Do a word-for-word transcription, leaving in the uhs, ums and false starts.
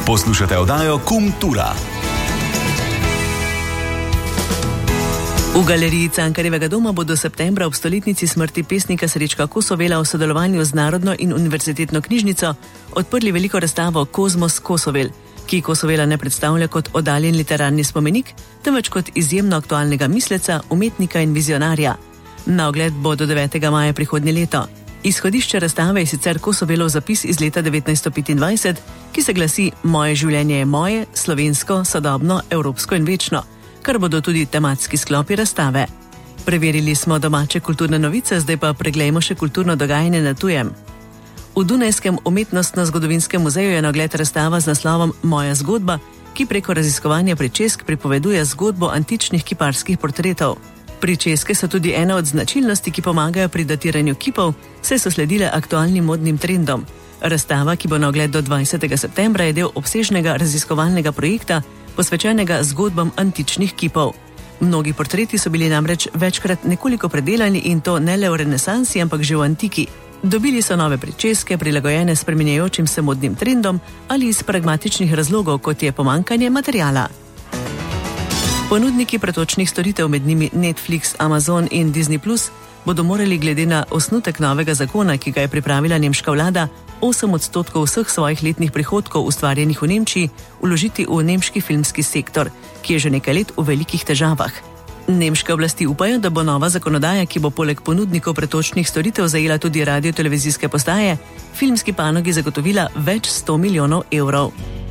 Poslušate oddajo Kultura. V galeriji Cankarjevega doma bodo septembra ob stoletnici smrti pesnika Srečka Kosovela v sodelovanju z Narodno in univerzitetno knjižnico odprli veliko razstavo Kozmos Kosovel, ki Kosovela ne predstavlja kot oddaljen literarni spomenik, temveč kot izjemno aktualnega misleca, umetnika in vizionarja. Na ogled bo do devetega maja prihodnje leto. Izhodišče razstave je sicer Kosovelov zapis iz leta devetnajststo petindvajset, ki se glasi Moje življenje je moje, slovensko, sodobno, evropsko in večno, kar bodo tudi tematski sklopi razstave. Preverili smo domače kulturne novice, zdaj pa preglejmo še kulturno dogajanje na tujem. V Dunajskem umetnostno-zgodovinskem muzeju je na ogled razstava z naslovom Moja zgodba, ki preko raziskovanja pričesk pripoveduje zgodbo antičnih kiparskih portretov. Pričeske so tudi ena od značilnosti, ki pomagajo pri datiranju kipov, saj so sledile aktualnim modnim trendom. Razstava, ki bo na ogled do dvajsetega septembra, je del obsežnega raziskovalnega projekta, posvečenega zgodbam antičnih kipov. Mnogi portreti so bili namreč večkrat nekoliko predelani in to ne le v renesansi, ampak že v antiki. Dobili so nove pričeske, prilagojene spreminjajočim se modnim trendom ali iz pragmatičnih razlogov, kot je pomanjkanje materiala. Ponudniki pretočnih storitev, med njimi Netflix, Amazon in Disney plus, bodo morali glede na osnutek novega zakona, ki ga je pripravila nemška vlada, osem odstotkov vseh svojih letnih prihodkov ustvarjenih v Nemčiji vložiti v nemški filmski sektor, ki je že nekaj let v velikih težavah. Nemške oblasti upajo, da bo nova zakonodaja, ki bo poleg ponudnikov pretočnih storitev zajela tudi radio-televizijske postaje, filmski panogi zagotovila več sto milijonov evrov.